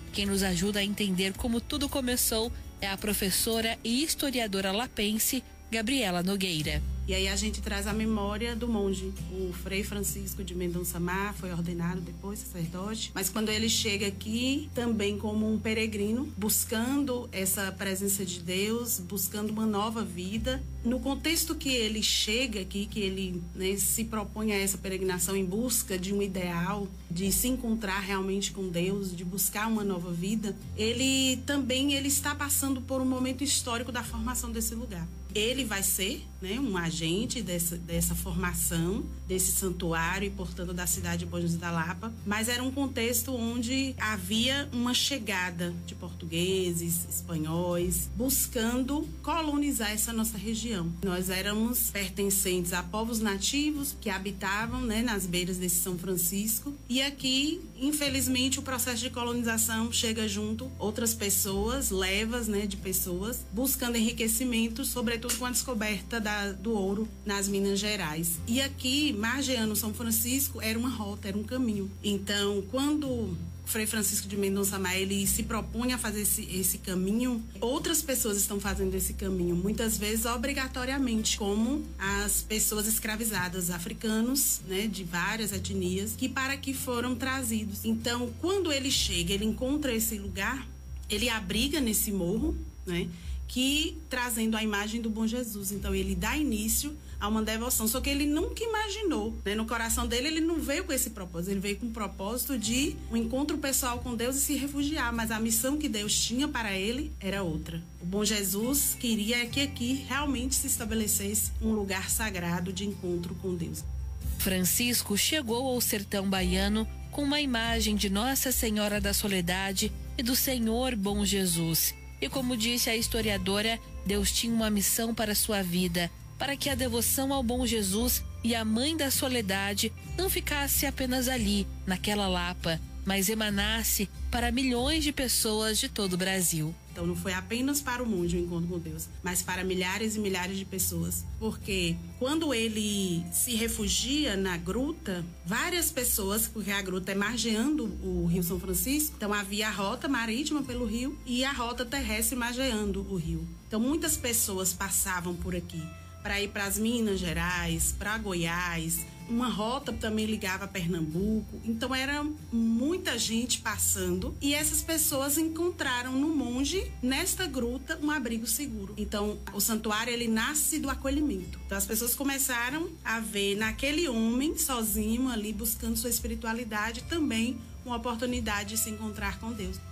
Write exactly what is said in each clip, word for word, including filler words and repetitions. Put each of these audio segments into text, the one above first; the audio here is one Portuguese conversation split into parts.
Quem nos ajuda a entender como tudo começou é a professora e historiadora lapense Gabriela Nogueira. E aí a gente traz a memória do monge, o Frei Francisco de Mendonça Mar, foi ordenado depois sacerdote, mas quando ele chega aqui também como um peregrino, buscando essa presença de Deus, buscando uma nova vida, no contexto que ele chega aqui, que ele, né, se propõe a essa peregrinação em busca de um ideal, de se encontrar realmente com Deus, de buscar uma nova vida, ele também ele está passando por um momento histórico da formação desse lugar. Ele vai ser, né, um agente dessa, dessa formação, desse santuário e, portanto, da cidade de Bom Jesus da Lapa, mas era um contexto onde havia uma chegada de portugueses, espanhóis, buscando colonizar essa nossa região. Nós éramos pertencentes a povos nativos que habitavam, né, nas beiras desse São Francisco, e aqui, infelizmente, o processo de colonização chega junto outras pessoas, levas, né, de pessoas, buscando enriquecimento, sobretudo com a descoberta da, do ouro nas Minas Gerais. E aqui, margeando São Francisco, era uma rota, era um caminho. Então, quando o Frei Francisco de Mendonça Mar, ele se propõe a fazer esse, esse caminho, outras pessoas estão fazendo esse caminho, muitas vezes obrigatoriamente, como as pessoas escravizadas, africanos, né, de várias etnias, que para aqui foram trazidos. Então, quando ele chega, ele encontra esse lugar, ele abriga nesse morro, né, que trazendo a imagem do Bom Jesus. Então ele dá início a uma devoção, só que ele nunca imaginou, né? No coração dele ele não veio com esse propósito, ele veio com o propósito de um encontro pessoal com Deus e se refugiar, mas a missão que Deus tinha para ele era outra. O Bom Jesus queria que aqui realmente se estabelecesse um lugar sagrado de encontro com Deus. Francisco chegou ao sertão baiano com uma imagem de Nossa Senhora da Soledade e do Senhor Bom Jesus. E como disse a historiadora, Deus tinha uma missão para sua vida, para que a devoção ao Bom Jesus e à Mãe da Soledade não ficasse apenas ali, naquela Lapa, mas emanasse para milhões de pessoas de todo o Brasil. Então não foi apenas para o monge o encontro com Deus, mas para milhares e milhares de pessoas. Porque quando ele se refugia na gruta, várias pessoas, porque a gruta é margeando o Rio São Francisco, então havia a rota marítima pelo rio e a rota terrestre margeando o rio. Então muitas pessoas passavam por aqui para ir para as Minas Gerais, para Goiás, uma rota também ligava a Pernambuco, então era muita gente passando e essas pessoas encontraram no monge, nesta gruta, um abrigo seguro. Então o santuário ele nasce do acolhimento, então as pessoas começaram a ver naquele homem sozinho ali buscando sua espiritualidade também uma oportunidade de se encontrar com Deus.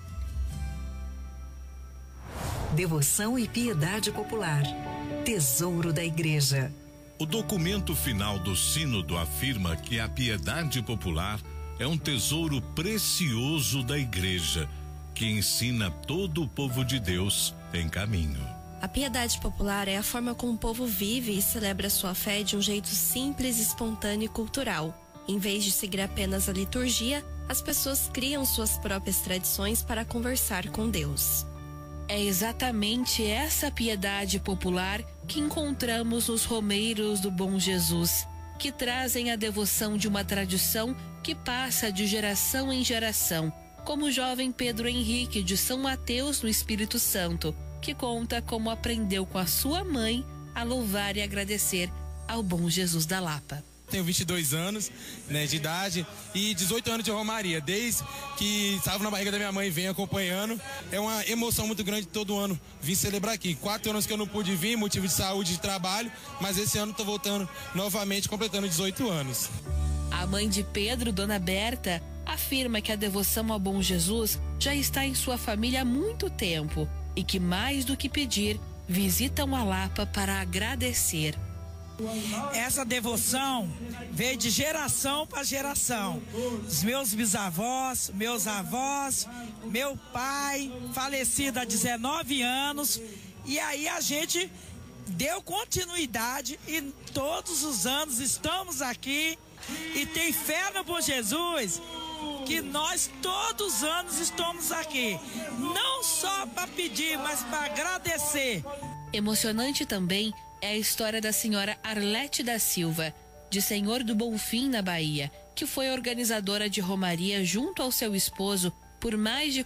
Devoção e piedade popular. Tesouro da Igreja. O documento final do Sínodo afirma que a piedade popular é um tesouro precioso da Igreja, que ensina todo o povo de Deus em caminho. A piedade popular é a forma como o povo vive e celebra sua fé de um jeito simples, espontâneo e cultural. Em vez de seguir apenas a liturgia, as pessoas criam suas próprias tradições para conversar com Deus. É exatamente essa piedade popular que encontramos nos romeiros do Bom Jesus, que trazem a devoção de uma tradição que passa de geração em geração, como o jovem Pedro Henrique de São Mateus no Espírito Santo, que conta como aprendeu com a sua mãe a louvar e agradecer ao Bom Jesus da Lapa. Tenho vinte e dois anos, né, de idade e dezoito anos de romaria. Desde que estava na barriga da minha mãe, venho acompanhando. É uma emoção muito grande todo ano vir celebrar aqui. Quatro anos que eu não pude vir, motivo de saúde e de trabalho, mas esse ano estou voltando novamente, completando dezoito anos. A mãe de Pedro, Dona Berta, afirma que a devoção ao Bom Jesus já está em sua família há muito tempo e que, mais do que pedir, visitam a Lapa para agradecer. Essa devoção veio de geração para geração. Os meus bisavós, meus avós, meu pai, falecido há dezenove anos, e aí a gente deu continuidade e todos os anos estamos aqui e tem fé no Bom Jesus, que nós todos os anos estamos aqui, não só para pedir, mas para agradecer. Emocionante também é a história da senhora Arlete da Silva, de Senhor do Bonfim, na Bahia, que foi organizadora de romaria junto ao seu esposo por mais de